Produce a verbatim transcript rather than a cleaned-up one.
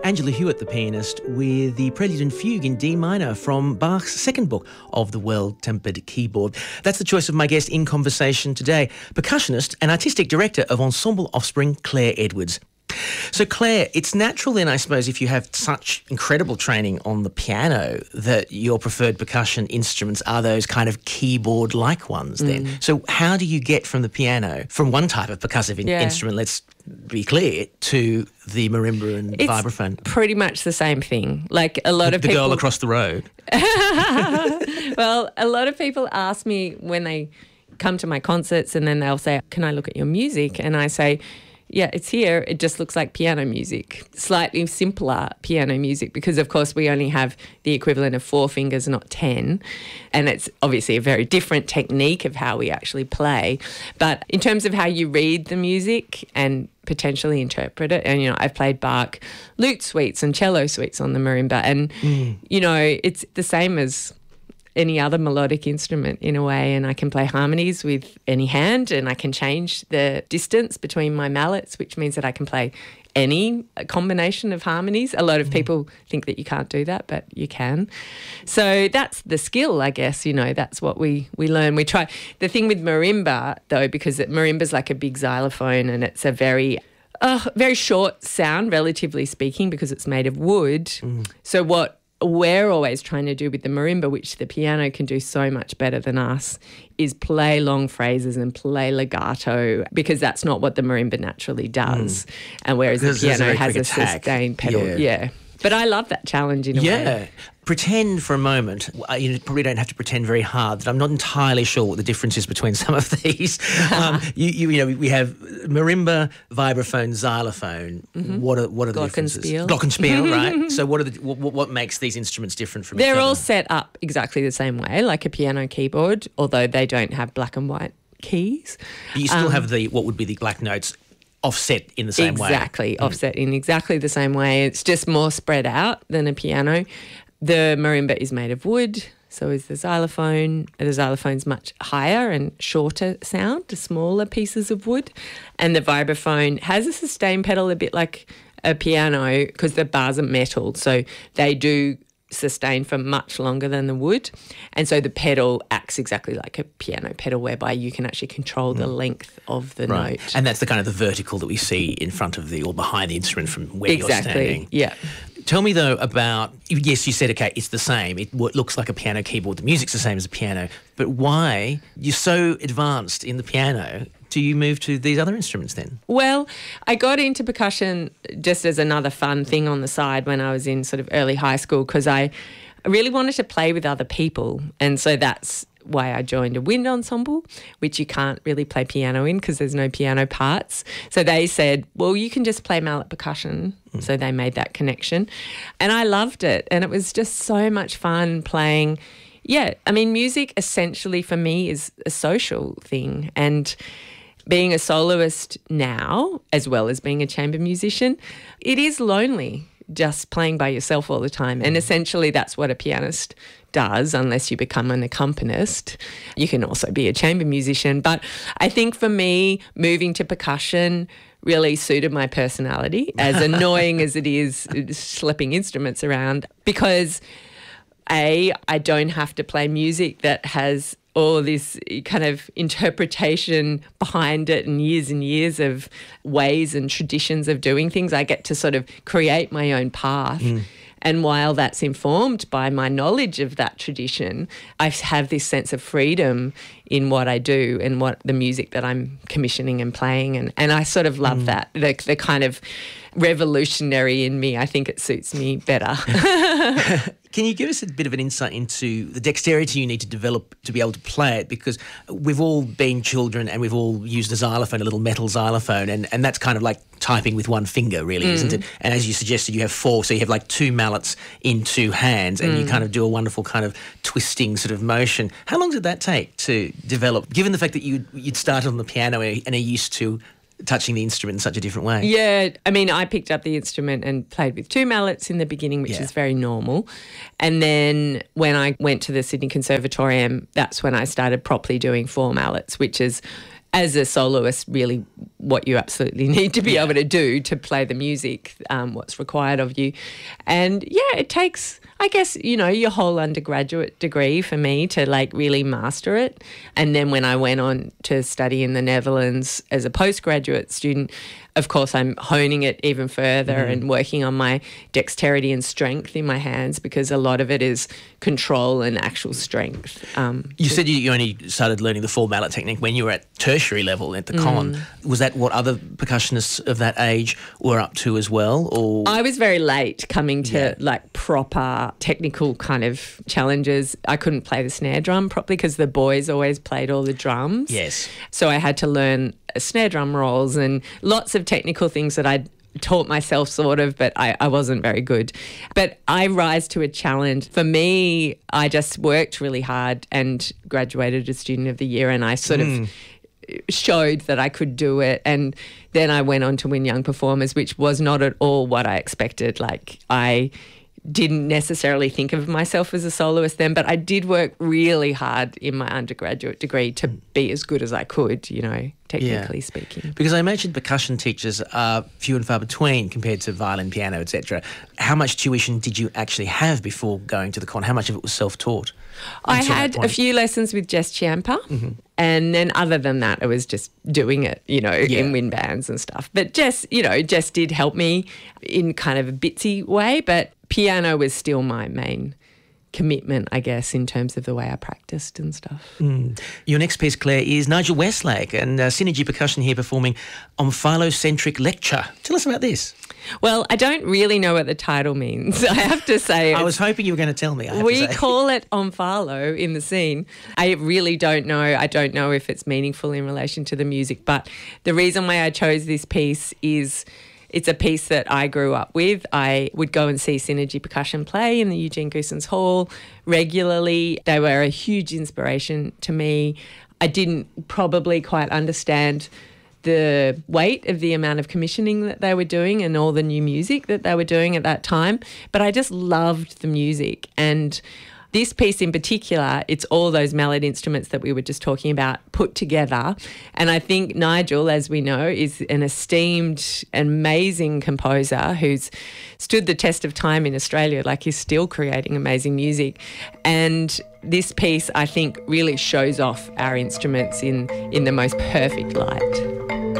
Angela Hewitt, the pianist, with the Prelude and Fugue in D minor from Bach's second book of the Well-Tempered Keyboard. That's the choice of my guest in conversation today, percussionist and artistic director of Ensemble Offspring, Claire Edwards. So, Claire, it's natural then, I suppose, if you have such incredible training on the piano, that your preferred percussion instruments are those kind of keyboard-like ones then. Mm. So how do you get from the piano, from one type of percussive in- yeah. instrument, let's be clear, to the marimba and it's vibraphone? Pretty much the same thing. Like a lot the, of the people... The girl across the road. Well, a lot of people ask me when they come to my concerts and then they'll say, can I look at your music? And I say... yeah, it's here. It just looks like piano music, slightly simpler piano music, because, of course, we only have the equivalent of four fingers, not ten. And it's obviously a very different technique of how we actually play. But in terms of how you read the music and potentially interpret it, and, you know, I've played Bach lute suites and cello suites on the marimba, and, mm. you know, it's the same as any other melodic instrument in a way, and I can play harmonies with any hand, and I can change the distance between my mallets, which means that I can play any combination of harmonies. A lot of people think that you can't do that, but you can. So that's the skill, I guess, you know, that's what we, we learn. We try. The thing with marimba, though, because it, marimba's like a big xylophone, and it's a very... Uh, very short sound, relatively speaking, because it's made of wood. Mm. So what we're always trying to do with the marimba, which the piano can do so much better than us, is play long phrases and play legato, because that's not what the marimba naturally does. Mm. And whereas There's, the piano a has a attack. sustained pedal. Yeah. yeah. But I love that challenge in a yeah. way. Pretend for a moment, you probably don't have to pretend very hard, that I'm not entirely sure what the difference is between some of these. um, you, you, you know, we have marimba, vibraphone, xylophone. Mm-hmm. What are what are the differences? Glockenspiel. Glockenspiel, right? So what are the what, what makes these instruments different from They're each other? all set up exactly the same way, like a piano keyboard, although they don't have black and white keys. But you still um, have the what would be the black notes offset in the same exactly, way. Exactly, offset mm. in exactly the same way. It's just more spread out than a piano. The marimba is made of wood, so is the xylophone. The xylophone's much higher and shorter sound, smaller pieces of wood. And the vibraphone has a sustain pedal a bit like a piano, because the bars are metal, so they do sustain for much longer than the wood. And so the pedal acts exactly like a piano pedal, whereby you can actually control the mm. length of the right. note. And that's the kind of the vertical that we see in front of the or behind the instrument from where exactly. you're standing. Yeah. Tell me, though, about, yes, you said, okay, it's the same. It, it looks like a piano keyboard. The music's the same as a piano. But why, you're so advanced in the piano, do you move to these other instruments then? Well, I got into percussion just as another fun thing on the side when I was in sort of early high school, because I really wanted to play with other people. And so that's why I joined a wind ensemble, which you can't really play piano in because there's no piano parts. So they said, well, you can just play mallet percussion. Mm. So they made that connection. And I loved it. And it was just so much fun playing. Yeah, I mean, music essentially for me is a social thing. And being a soloist now, as well as being a chamber musician, it is lonely just playing by yourself all the time. And essentially that's what a pianist does, unless you become an accompanist. You can also be a chamber musician. But I think for me, moving to percussion really suited my personality, as annoying as it is schlepping instruments around, because A, I don't have to play music that has all this kind of interpretation behind it and years and years of ways and traditions of doing things. I get to sort of create my own path. Mm. And while that's informed by my knowledge of that tradition, I have this sense of freedom in what I do and what the music that I'm commissioning and playing. And, and I sort of love mm. that, the, the kind of revolutionary in me. I think it suits me better. Can you give us a bit of an insight into the dexterity you need to develop to be able to play it? Because we've all been children and we've all used a xylophone, a little metal xylophone, and, and that's kind of like typing with one finger, really, mm. isn't it? And as you suggested, you have four, so you have like two mallets in two hands, and mm. you kind of do a wonderful kind of twisting sort of motion. How long did that take to develop, given the fact that you'd, you'd started on the piano and are used to touching the instrument in such a different way? Yeah, I mean, I picked up the instrument and played with two mallets in the beginning, which yeah. is very normal. And then when I went to the Sydney Conservatorium, that's when I started properly doing four mallets, which is as a soloist, really what you absolutely need to be yeah. able to do to play the music, um, what's required of you. And yeah, it takes, I guess, you know, your whole undergraduate degree for me to like really master it. And then when I went on to study in the Netherlands as a postgraduate student, of course, I'm honing it even further mm-hmm. and working on my dexterity and strength in my hands, because a lot of it is control and actual strength. Um, you said you only started learning the full mallet technique when you were at tertiary level at the mm. con. Was that what other percussionists of that age were up to as well? Or I was very late coming to yeah. like proper technical kind of challenges. I couldn't play the snare drum properly because the boys always played all the drums. Yes. So I had to learn snare drum rolls and lots of technical things that I'd taught myself sort of, but I, I wasn't very good. But I rise to a challenge. For me, I just worked really hard and graduated as Student of the Year, and I sort mm. of showed that I could do it. And then I went on to win Young Performers, which was not at all what I expected. Like, I didn't necessarily think of myself as a soloist then, but I did work really hard in my undergraduate degree to be as good as I could, you know, technically yeah. speaking. Because I imagine percussion teachers are few and far between compared to violin, piano, et cetera. How much tuition did you actually have before going to the con? How much of it was self-taught? I had a few lessons with Jess Ciampa, mm-hmm. and then other than that, it was just doing it, you know, yeah. in wind bands and stuff. But Jess, you know, Jess did help me in kind of a bitsy way, but piano was still my main commitment, I guess, in terms of the way I practiced and stuff. Mm. Your next piece, Claire, is Nigel Westlake and uh, Synergy Percussion here performing Omphallocentric Lecture. Tell us about this. Well, I don't really know what the title means, I have to say. I was hoping you were going to tell me. I have we to say. call it Omphallo in the scene. I really don't know. I don't know if it's meaningful in relation to the music, but the reason why I chose this piece is it's a piece that I grew up with. I would go and see Synergy Percussion play in the Eugene Goosens Hall regularly. They were a huge inspiration to me. I didn't probably quite understand the weight of the amount of commissioning that they were doing and all the new music that they were doing at that time, but I just loved the music. And this piece in particular, it's all those mallet instruments that we were just talking about put together. And I think Nigel, as we know, is an esteemed, amazing composer who's stood the test of time in Australia. Like, he's still creating amazing music. And this piece, I think, really shows off our instruments in, in the most perfect light.